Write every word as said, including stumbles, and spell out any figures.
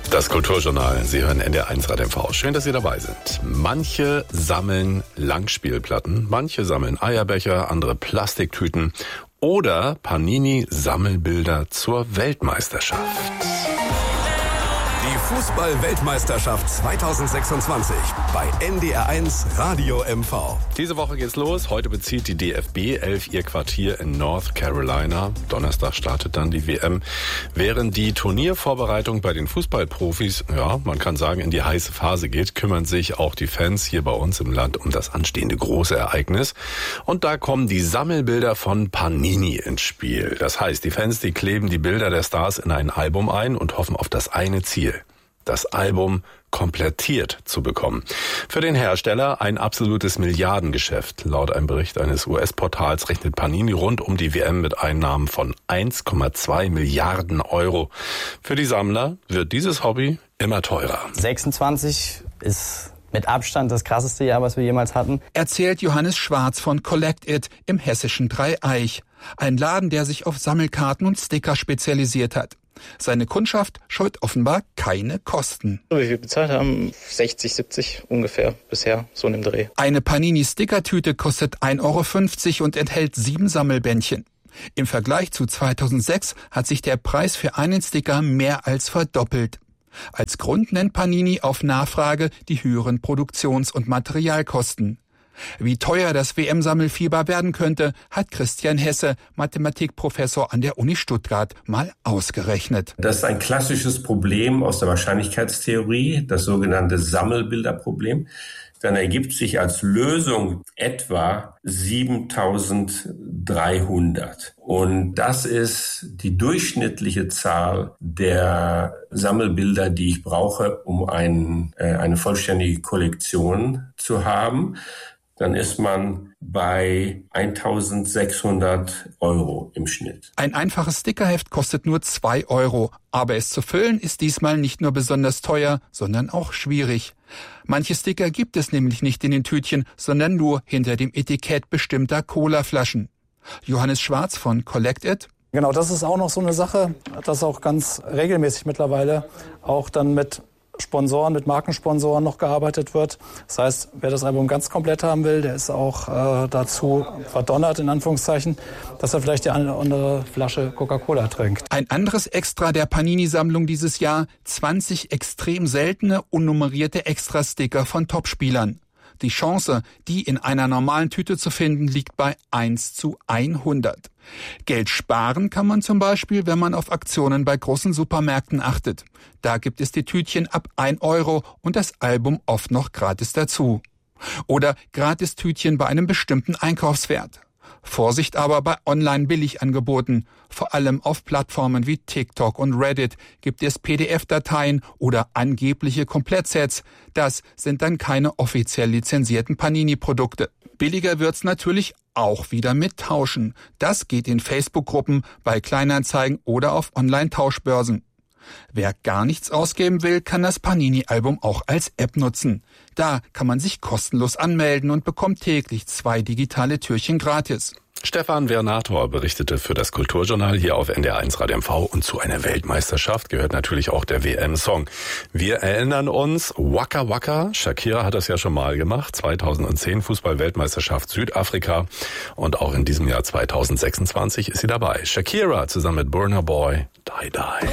Das Kulturjournal. Sie hören N D R eins Radio M V. Schön, dass Sie dabei sind. Manche sammeln Langspielplatten, manche sammeln Eierbecher, andere Plastiktüten oder Panini-Sammelbilder zur Weltmeisterschaft. Die Fußball-Weltmeisterschaft zweitausendsechsundzwanzig bei N D R eins Radio M V. Diese Woche geht's los. Heute bezieht die D F B elf ihr Quartier in North Carolina. Donnerstag startet dann die W M. Während die Turniervorbereitung bei den Fußballprofis, ja, man kann sagen, in die heiße Phase geht, kümmern sich auch die Fans hier bei uns im Land um das anstehende große Ereignis. Und da kommen die Sammelbilder von Panini ins Spiel. Das heißt, die Fans, die kleben die Bilder der Stars in ein Album ein und hoffen auf das eine Ziel: das Album komplettiert zu bekommen. Für den Hersteller ein absolutes Milliardengeschäft. Laut einem Bericht eines U S-Portals rechnet Panini rund um die W M mit Einnahmen von eins Komma zwei Milliarden Euro. Für die Sammler wird dieses Hobby immer teurer. sechsundzwanzig ist mit Abstand das krasseste Jahr, was wir jemals hatten. Erzählt Johannes Schwarz von Collect It im hessischen Dreieich. Ein Laden, der sich auf Sammelkarten und Sticker spezialisiert hat. Seine Kundschaft scheut offenbar keine Kosten. Wie wir bezahlt haben? sechzig, siebzig ungefähr bisher, so in dem Dreh. Eine Panini-Stickertüte kostet ein Euro fünfzig und enthält sieben Sammelbändchen. Im Vergleich zu zweitausendsechs hat sich der Preis für einen Sticker mehr als verdoppelt. Als Grund nennt Panini auf Nachfrage die höheren Produktions- und Materialkosten. Wie teuer das W M-Sammelfieber werden könnte, hat Christian Hesse, Mathematikprofessor an der Uni Stuttgart, mal ausgerechnet. Das ist ein klassisches Problem aus der Wahrscheinlichkeitstheorie, das sogenannte Sammelbilderproblem. Dann ergibt sich als Lösung etwa siebentausenddreihundert. Und das ist die durchschnittliche Zahl der Sammelbilder, die ich brauche, um ein, äh, eine vollständige Kollektion zu haben. Dann ist man bei eintausendsechshundert Euro im Schnitt. Ein einfaches Stickerheft kostet nur zwei Euro. Aber es zu füllen ist diesmal nicht nur besonders teuer, sondern auch schwierig. Manche Sticker gibt es nämlich nicht in den Tütchen, sondern nur hinter dem Etikett bestimmter Colaflaschen. Johannes Schwarz von Collect It. Genau, das ist auch noch so eine Sache, dass auch ganz regelmäßig mittlerweile auch dann mit Sponsoren, mit Markensponsoren noch gearbeitet wird. Das heißt, wer das Album ganz komplett haben will, der ist auch äh, dazu verdonnert, in Anführungszeichen, dass er vielleicht die eine oder andere Flasche Coca-Cola trinkt. Ein anderes Extra der Panini-Sammlung dieses Jahr: zwanzig extrem seltene, unnummerierte Extra-Sticker von Topspielern. Die Chance, die in einer normalen Tüte zu finden, liegt bei eins zu hundert. Geld sparen kann man zum Beispiel, wenn man auf Aktionen bei großen Supermärkten achtet. Da gibt es die Tütchen ab ein Euro und das Album oft noch gratis dazu. Oder Gratistütchen bei einem bestimmten Einkaufswert. Vorsicht aber bei Online-Billigangeboten. Vor allem auf Plattformen wie TikTok und Reddit gibt es P D F-Dateien oder angebliche Komplettsets. Das sind dann keine offiziell lizenzierten Panini-Produkte. Billiger wird's natürlich auch wieder mit Tauschen. Das geht in Facebook-Gruppen, bei Kleinanzeigen oder auf Online-Tauschbörsen. Wer gar nichts ausgeben will, kann das Panini-Album auch als App nutzen. Da kann man sich kostenlos anmelden und bekommt täglich zwei digitale Türchen gratis. Stefan Vernator berichtete für das Kulturjournal hier auf N D R eins Radio M V, und zu einer Weltmeisterschaft gehört natürlich auch der W M-Song. Wir erinnern uns, Waka Waka, Shakira hat das ja schon mal gemacht, zweitausendzehn Fußball-Weltmeisterschaft Südafrika, und auch in diesem Jahr zweitausendsechsundzwanzig ist sie dabei. Shakira zusammen mit Burna Boy, Die Die.